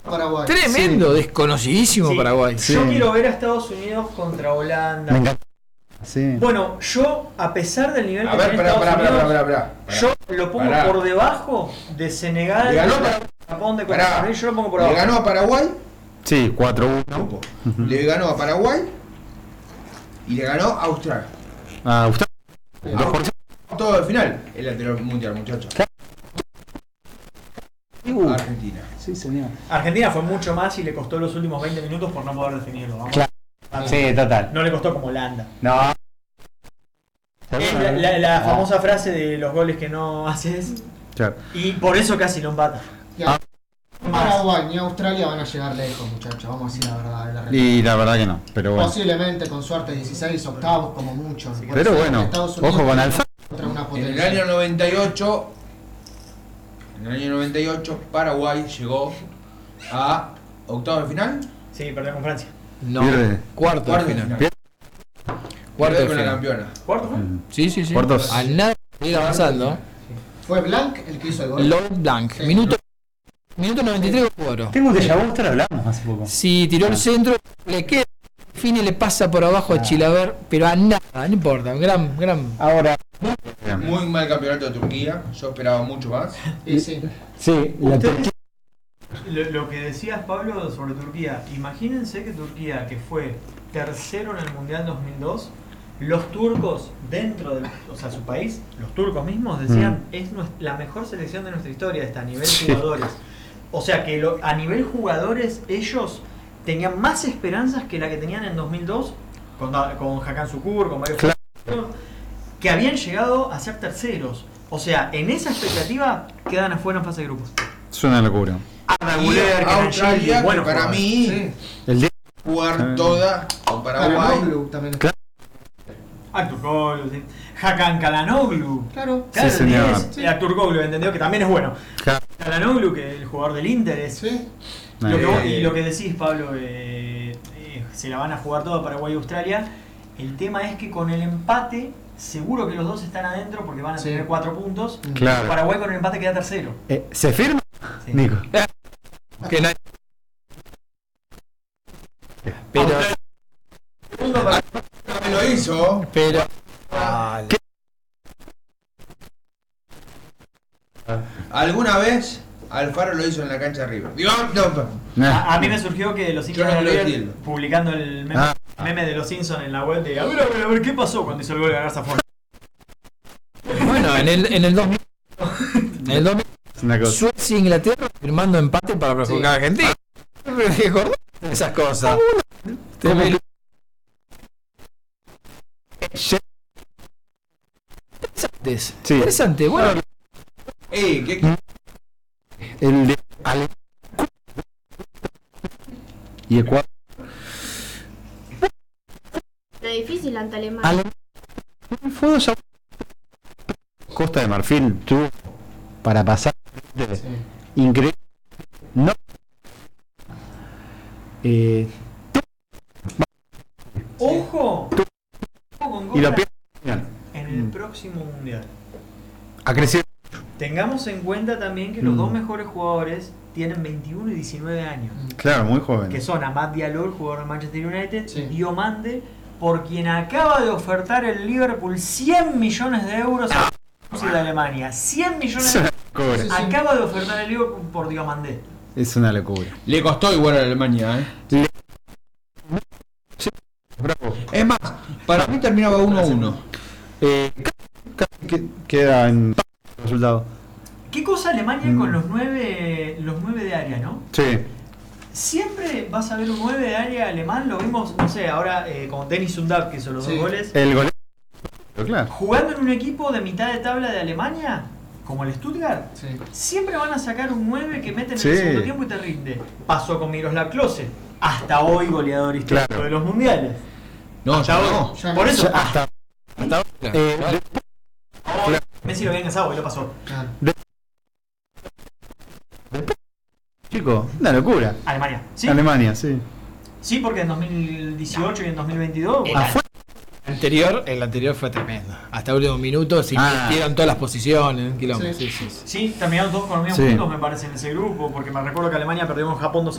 Paraguay. Tremendo, desconocidísimo Paraguay. Yo quiero ver a Estados Unidos contra Holanda. Me encanta. Sí. Bueno, yo, a pesar del nivel A que ver, tiene Estados Unidos, yo lo pongo por debajo de Senegal, Le ganó Japón, de Costa Rica, yo lo pongo por abajo. Le ganó a Paraguay. Sí, 4-1. Le ganó a Paraguay. Y le ganó a Australia. Australia. 2%. Todo el final. El anterior mundial, muchachos. Argentina. Sí, señor. Argentina fue mucho más y le costó los últimos 20 minutos por no poder definirlo. Vamos. Claro. Sí, total. No le costó como Holanda. No. La famosa frase de los goles que no haces. Claro. Y por eso casi lo empata. Ni Paraguay ni Australia van a llegar lejos, muchachos. Vamos a decir la verdad. La Y la verdad que no. Pero bueno. Posiblemente, con suerte, 16 octavos como mucho. Pero bueno, ojo con Alfa. En el año 98. En el año 98, Paraguay llegó a octavos de final. Sí, perdió con Francia. No, Pierde. cuarto de final. Cuarto de con la final. campeona. ¿Cuarto fue? Sí. Cuartos. Al nada de ir avanzando. Fue Blanc el que hizo el gol. Lord Blanc. Sí. Minuto 93 4. Tengo un déjà vu, esto lo hablamos hace poco. Si tiró el centro, le queda. Fini le pasa por abajo a Chilaver, pero a nada, no importa. Gran. Ahora. Muy mal campeonato de Turquía. Yo esperaba mucho más. Sí. Sí, la Turquía. Lo que decías, Pablo, sobre Turquía. Imagínense que Turquía, que fue tercero en el Mundial 2002, los turcos dentro de su país, los turcos mismos decían es la mejor selección de nuestra historia esta a nivel jugadores. O sea que a nivel jugadores ellos tenían más esperanzas que la que tenían en 2002 con Hakan Şükür, con varios jugadores, que habían llegado a ser terceros. O sea, en esa expectativa quedan afuera en fase de grupos. Es una locura. Y Australia, que para mí, El día. jugar toda con Paraguay. Calhanoglu también. Turkoglu, sí. Hakan Calhanoglu. Claro. Claro, Sí, señor. sí. Turkoglu, entendió que también es bueno. Claro. Calhanoglu, que el jugador del Inter es. Sí. Y lo que decís, Pablo, se la van a jugar toda Paraguay y Australia. El tema es que con el empate, seguro que los dos están adentro porque van a tener 4 puntos. Claro. Paraguay con el empate queda tercero. ¿Se firma? Sí. Nico. Que no hay- Pero. Lo hizo. Pero. ¿Alguna vez Alfaro lo hizo en la cancha de River? Digo, A mí me surgió que los hinchas Yo no de lo River, entiendo. publicando el meme de los Simpsons en la web de a ver qué pasó cuando hizo el gol de ganarse a Ford. Bueno, en el 2000. En el 2000. Una cosa. Suecia e Inglaterra firmando empate para perjudicar a Argentina. ¿Recordás esas cosas? Interesantes. Sí. Interesante. Bueno, ¿qué? El de y Ecuador. Era difícil ante Alemania. Fue ya. Costa de Marfil tuvo para pasar. Increíble. No. Ojo con Y lo Costa pierde. en el próximo mundial. Ha crecido. Tengamos en cuenta también que los dos mejores jugadores tienen 21 y 19 años. Claro, muy joven. Que son Amad Diallo, el jugador de Manchester United, Sí. y Diomande, por quien acaba de ofertar el Liverpool 100 millones de euros a de Alemania. 100 millones de euros. Sí. Acaba de ofertar el Liverpool por Diomande. Es una locura. Le costó igual a Alemania, Bravo. Es más, para mí terminaba 1-1. Queda en resultado. ¿Qué cosa Alemania con los 9 de área, no? Sí. Siempre vas a ver un 9 de área alemán, lo vimos, no sé, ahora con Dennis Sundab, que hizo los 2 goles. El gol. Claro. Jugando en un equipo de mitad de tabla de Alemania, como el Stuttgart, siempre van a sacar un 9 que mete en el segundo tiempo y te rinde. Pasó con Miroslav Klose, hasta hoy goleador histórico de los mundiales. No, hasta ya hoy. no. Por eso, hasta ahora. Messi lo había engasado y lo pasó. Chico, una locura. Alemania. ¿Sí? Alemania, sí. Sí, porque en 2018 y en 2022. El anterior fue tremendo. Hasta el último minuto se invirtieron todas las posiciones. Sí, terminaron todos con los mismos puntos, me parece, en ese grupo, porque me recuerdo que Alemania perdió con Japón 2